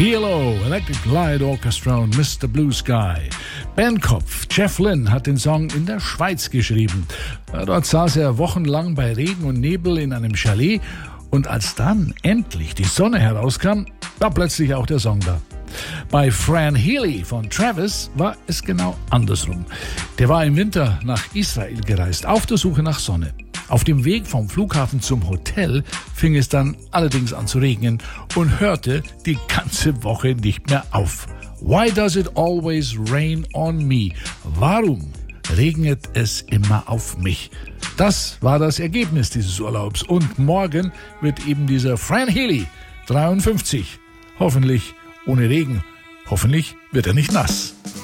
ELO, Electric Light Orchestra und Mr. Blue Sky. Bandkopf Jeff Lynne hat den Song in der Schweiz geschrieben. Dort saß er wochenlang bei Regen und Nebel in einem Chalet und als dann endlich die Sonne herauskam, war plötzlich auch der Song da. Bei Fran Healy von Travis war es genau andersrum. Der war im Winter nach Israel gereist, auf der Suche nach Sonne. Auf dem Weg vom Flughafen zum Hotel fing es dann allerdings an zu regnen und hörte die ganze Woche nicht mehr auf. Why does it always rain on me? Warum regnet es immer auf mich? Das war das Ergebnis dieses Urlaubs. Und morgen wird eben dieser Fran Healy 53. Hoffentlich ohne Regen. Hoffentlich wird er nicht nass.